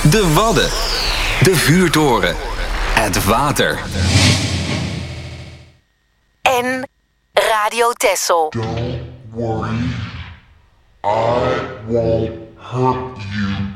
De Wadden. De vuurtoren. Het water. En Radio Texel. Don't worry, I won't hurt you.